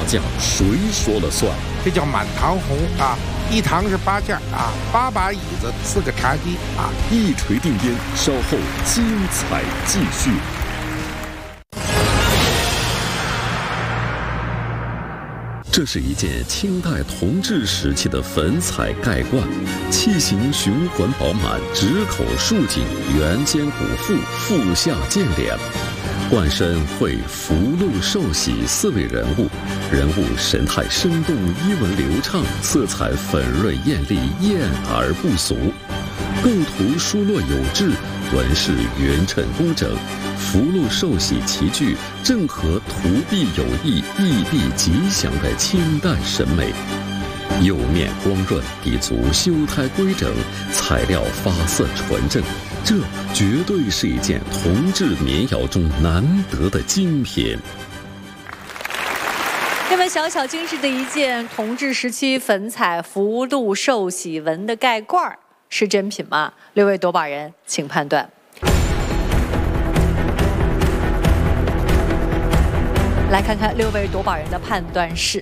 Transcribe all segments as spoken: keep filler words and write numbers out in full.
将谁说了算？ 这叫满堂红啊！一堂是八件啊，八把椅子，四个茶几啊， 一锤定音，稍后精彩继续。这是一件清代同治时期的粉彩盖罐，器型循环饱满，直口竖颈，圆肩鼓腹，腹下见脸。罐身绘福禄寿喜四位人物，人物神态生动，衣纹流畅，色彩粉润艳丽，艳而不俗。构图疏落有致，纹饰匀称工整，福禄寿喜齐聚，正合图壁有益、意必吉祥的清代审美。釉面光润，底足修胎规整，材料发色纯正，这绝对是一件同治民窑中难得的精品。 这么小巧精致的一件同治时期粉彩福禄寿喜纹的盖罐，是真品吗？六位夺宝人，请判断。来看看六位夺宝人的判断是：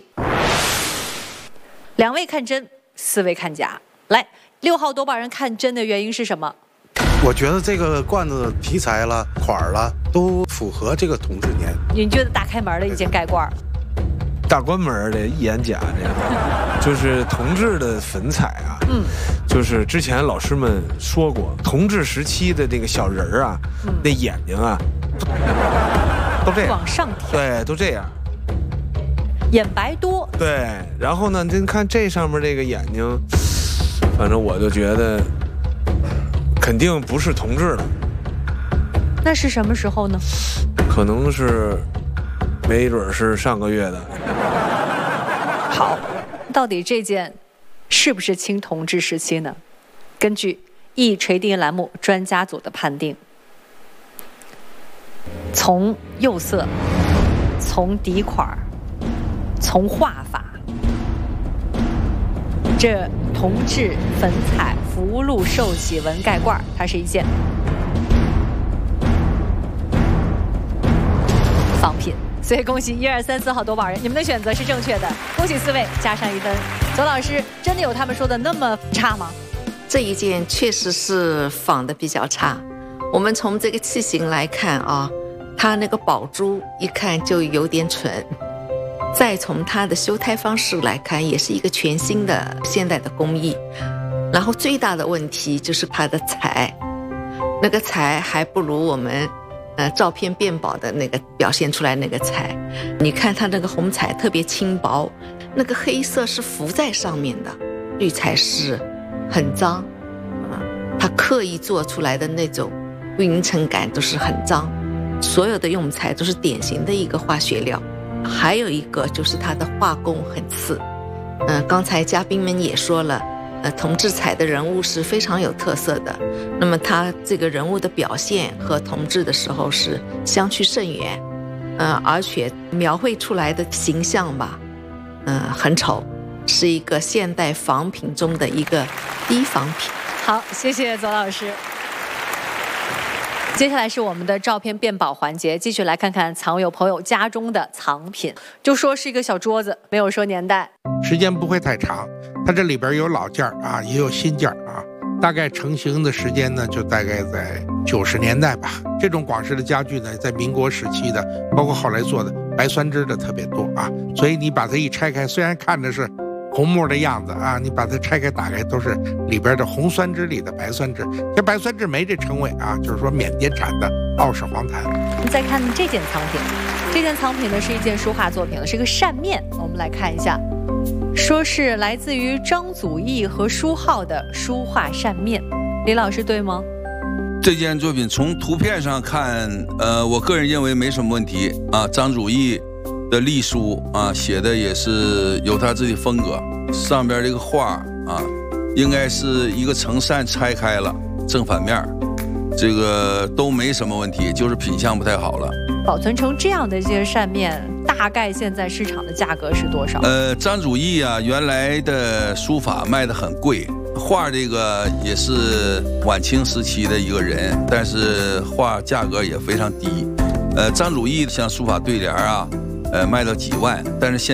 两位看真，四位看假。来，六号夺宝人看真的原因是什么？ 我觉得这个罐子题材了、款儿了，都符合这个同治年。 你觉得大开门的一件盖罐？ 大关门的一眼假的，就是同治的粉彩啊，嗯，就是之前老师们说过，同治时期的这个小人儿啊，嗯、那眼睛啊，都这样往上挑， 对，都这样， 眼白多， 对。然后呢，您看这上面这个眼睛，反正我就觉得肯定不是同治的。 那是什么时候呢？ 可能是。没准是上个月的。 好，到底这件是不是清同治时期呢？根据一锤定音栏目专家组的判定，从釉色、从底款、从画法，这同治粉彩福禄寿喜纹盖罐，它是一件仿品。所以恭喜一二三四号夺宝人，你们的选择是正确的，恭喜四位加上一分。左老师，真的有他们说的那么差吗？ 这一件确实是仿的比较差。我们从这个器型来看啊，它那个宝珠一看就有点蠢。再从它的修胎方式来看，也是一个全新的现代的工艺。然后最大的问题就是它的彩，那个彩还不如我们。呃，照片变宝的那个表现出来那个彩，你看它那个红彩特别轻薄，那个黑色是浮在上面的，绿彩是很脏，啊，它刻意做出来的那种匀称感都是很脏，所有的用材都是典型的一个化学料。还有一个就是它的画工很次，嗯、呃，刚才嘉宾们也说了。呃，同治彩的人物是非常有特色的，那么他这个人物的表现和同治的时候是相去甚远，呃，而且描绘出来的形象吧，嗯、呃，很丑，是一个现代仿品中的一个低仿品。 好，谢谢左老师。接下来是我们的照片变宝环节，继续来看看藏友朋友家中的藏品。就说是一个小桌子，没有说年代， 时间不会太长。它这里边有老件啊，也有新件啊，大概成型的时间呢，就大概在九十年代吧。这种广式的家具呢，在民国时期的，包括后来做的白酸枝的特别多啊，所以你把它一拆开，虽然看着是红木的样子啊，你把它拆开打开都是里边的红酸枝里的白酸枝。这白酸枝没这称谓啊，就是说缅甸产的奥氏黄檀。 我们再看这件藏品，这件藏品呢是一件书画作品，是一个扇面，我们来看一下。说是来自于张祖义和舒浩的书画扇面，李老师对吗？ 这件作品从图片上看，呃，我个人认为没什么问题啊。张祖义的隶书啊，写的也是有他自己风格。上边这个画啊，应该是一个成扇拆开了，正反面，这个都没什么问题，就是品相不太好了。 保存成这样的一些扇面，大概现在市场的价格是多少？ 呃，张祖义啊，原来的书法卖得很贵，画这个也是晚清时期的一个人，但是画价格也非常低。呃，张祖义像书法对联啊，呃，卖到几万，但是现